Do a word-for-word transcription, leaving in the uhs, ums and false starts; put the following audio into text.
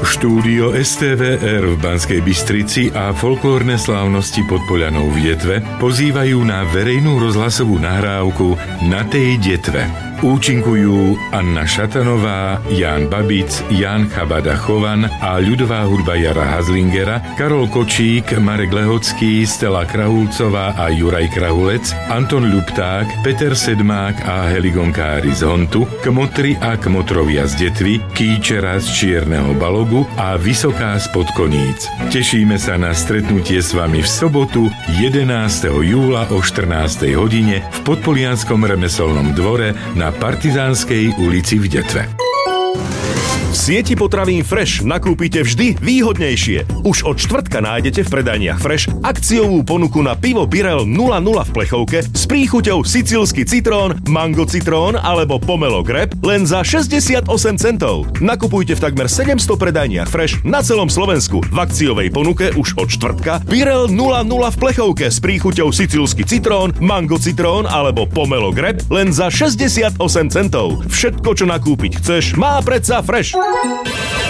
Štúdio es té vé er v Banskej Bystrici a folklórne slávnosti pod Poľanou v Detve pozývajú na verejnú rozhlasovú nahrávku Na tej detve. Účinkujú Anna Šatanová, Ján Babic, Ján Chabada-Chovan a ľudová hudba Jara Hazlingera, Karol Kočík, Marek Lehocký, Stella Krahulcová a Juraj Krahulec, Anton Ľupták, Peter Sedmák a Heligonkári z Hontu, Kmotri a Kmotrovia z Detvy, Kýčera z Čierneho Balogu a Vysoká z Podkoníc. Tešíme sa na stretnutie s vami v sobotu jedenásteho júla o štrnástej hodine v Podpolianskom remeselnom dvore na na Partizánskej ulici v Detve. V sieti potravín Fresh nakúpite vždy výhodnejšie. Už od štvrtka nájdete v predajniach Fresh akciovú ponuku na pivo Birell nula nula v plechovke s príchuťou sicílsky citrón, mango citrón alebo pomelo greb len za šesťdesiatosem centov. Nakupujte v takmer sedemsto predajniach Fresh na celom Slovensku. V akciovej ponuke už od štvrtka Birell nula nula v plechovke s príchuťou sicílsky citrón, mango citrón alebo pomelo greb len za šesťdesiatosem centov. Všetko, čo nakúpiť chceš, má predsa Fresh.